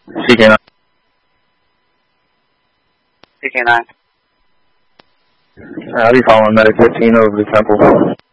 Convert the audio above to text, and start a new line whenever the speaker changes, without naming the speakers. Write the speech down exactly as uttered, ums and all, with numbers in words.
C K nine.
C K nine.
I'll be following Medic fifteen over to Temple.